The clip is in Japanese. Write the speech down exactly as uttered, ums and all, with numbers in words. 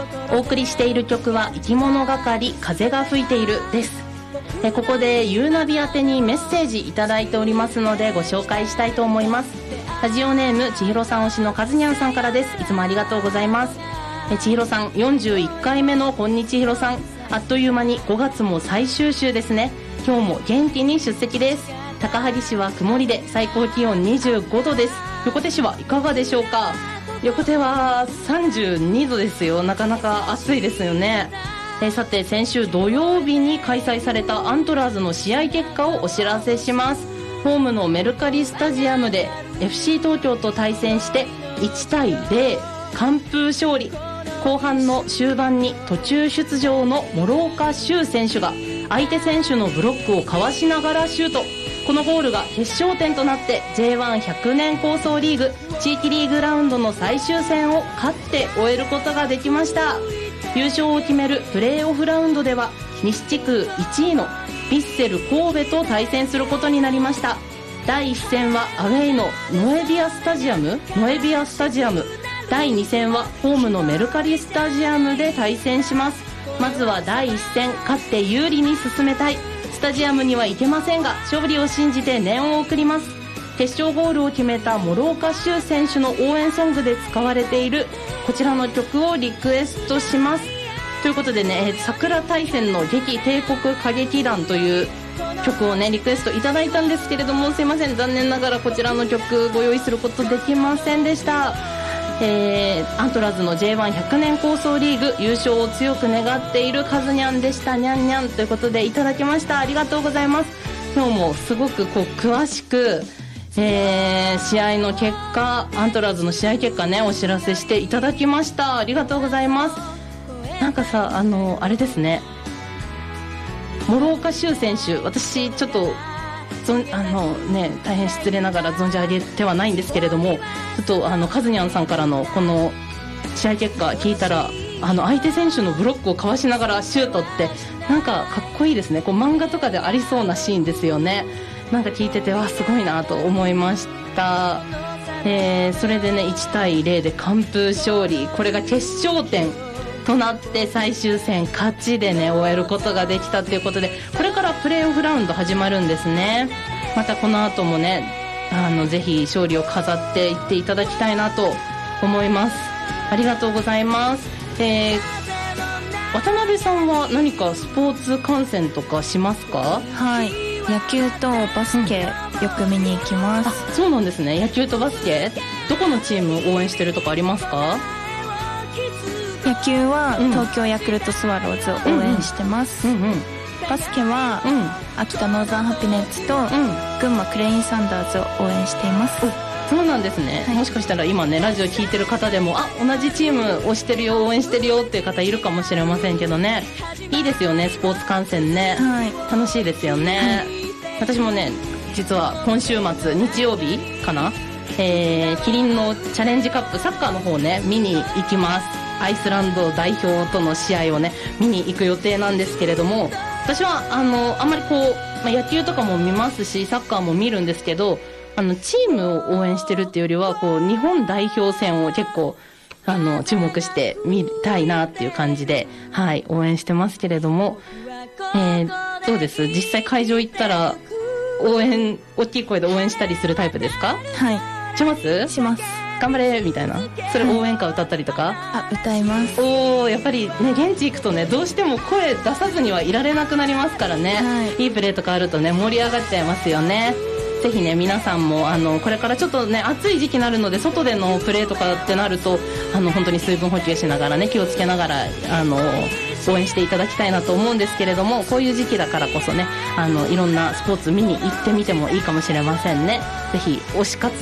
お送りしている曲は生き物係風が吹いているです。えここでゆうなび宛てにメッセージいただいておりますのでご紹介したいと思います。ラジオネームちひろさん推しのかずにゃんさんからです。いつもありがとうございます。えちひろさんよんじゅういっかいめのこんにちひろさん、あっという間にごがつも最終週ですね。今日も元気に出席です。高萩市は曇りで最高気温にじゅうごどです。横手市はいかがでしょうか。横手はさんじゅうにどですよ。なかなか暑いですよね。えさて先週土曜日に開催されたアントラーズの試合結果をお知らせします。ホームのメルカリスタジアムで エフシー 東京と対戦していちたいゼロ完封勝利。後半の終盤に途中出場の諸岡修選手が相手選手のブロックをかわしながらシュート。このゴールが決勝点となって ジェイワンひゃく 年構想リーグ地域リーグラウンドの最終戦を勝って終えることができました。優勝を決めるプレーオフラウンドでは西地区いちいのヴィッセル神戸と対戦することになりました。だいいっ戦はアウェイのノエビアスタジアムノエビアスタジアム、だいに戦はホームのメルカリスタジアムで対戦します。まずはだいいっ戦勝って有利に進めたい。スタジアムには行けませんが勝利を信じて念を送ります。決勝ゴールを決めた諸岡修選手の応援ソングで使われているこちらの曲をリクエストします。ということでね、桜大戦の劇帝国歌劇団という曲をねリクエストいただいたんですけれども、すいません、残念ながらこちらの曲ご用意することできませんでした。えー、アントラーズの ジェイワンひゃく 年構想リーグ優勝を強く願っているカズニャンでした。にゃんにゃんということでいただきました。ありがとうございます。今日もすごくこう詳しく、えー、試合の結果アントラーズの試合結果ねお知らせしていただきました。ありがとうございます。なんかさ、あのあれですね、諸岡修選手、私ちょっとあの、ね、大変失礼ながら存じ上げてはないんですけれども、ちょっとあのカズニャンさんからのこの試合結果聞いたら、あの相手選手のブロックをかわしながらシュートってなんかかっこいいですね。こう漫画とかでありそうなシーンですよね。なんか聞いててわすごいなと思いました。えー、それでねいちたいゼロで完封勝利、これが決勝点となって最終戦勝ちでね終えることができたということで、これからプレーオフラウンド始まるんですね。またこの後もねあのぜひ勝利を飾っていっていただきたいなと思います。ありがとうございます。えー、渡辺さんは何かスポーツ観戦とかしますか？ はい、野球とバスケ、うん、よく見に行きます。あ、 そうなんですね。野球とバスケ、どこのチームを応援してるとかありますか？ 野球は東京ヤクルトスワローズを応援してます、うんうんうんうん、バスケは、うん、秋田ノーザンハピネッツと、うん、群馬クレインサンダーズを応援しています。 そうなんですね、はい、もしかしたら今ねラジオ聞いてる方でもあ同じチーム推してるよ応援してるよっていう方いるかもしれませんけどね、いいですよねスポーツ観戦ね、はい、楽しいですよね、はい、私もね実は今週末日曜日かな、えー、キリンのチャレンジカップサッカーの方ね見に行きます。アイスランド代表との試合をね見に行く予定なんですけれども、私はあのあんまりこう、まあ、野球とかも見ますしサッカーも見るんですけど、あのチームを応援してるっていうよりはこう日本代表戦を結構あの注目して見たいなっていう感じで、はい、応援してますけれども、えー、どうです？実際会場行ったら応援大きい声で応援したりするタイプですか？ はい、 します？ します。 頑張れみたいな、それ応援歌歌ったりとか、 あ、歌います。 おー、やっぱりね現地行くとねどうしても声出さずにはいられなくなりますからね、はい、いいプレーとかあるとね盛り上がっちゃいますよね。ぜひね皆さんもあのこれからちょっとね暑い時期になるので外でのプレーとかってなるとあの本当に水分補給しながらね気をつけながらあの応援していただきたいなと思うんですけれども、こういう時期だからこそねあのいろんなスポーツ見に行ってみてもいいかもしれませんね。ぜひ推し活